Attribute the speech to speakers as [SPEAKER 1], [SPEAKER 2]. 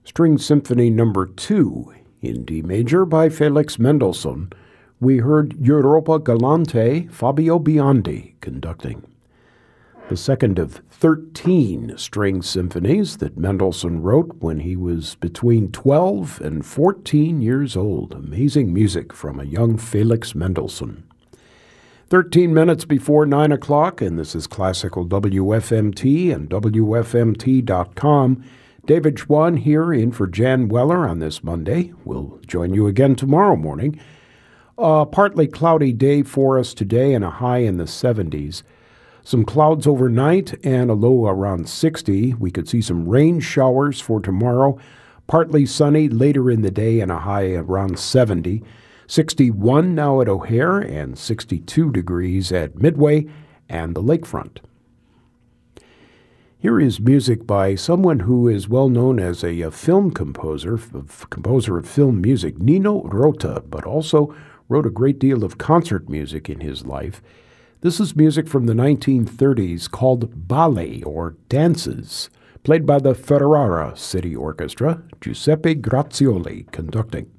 [SPEAKER 1] String Symphony No. 2 in D major by Felix Mendelssohn. We heard Europa Galante, Fabio Biondi conducting. The second of 13 string symphonies that Mendelssohn wrote when he was between 12 and 14 years old. Amazing music from a young Felix Mendelssohn. 13 minutes before 9 o'clock, and this is Classical WFMT and WFMT.com. David Schwann here in for Jan Weller on this Monday. We'll join you again tomorrow morning. A partly cloudy day for us today and a high in the 70s. Some clouds overnight and a low around 60. We could see some rain showers for tomorrow. Partly sunny later in the day and a high around 70. 61 now at O'Hare and 62 degrees at Midway and the lakefront. Here is music by someone who is well known as a film composer of film music, Nino Rota, but also wrote a great deal of concert music in his life. This is music from the 1930s called ballet or dances, played by the Ferrara City Orchestra, Giuseppe Grazioli conducting.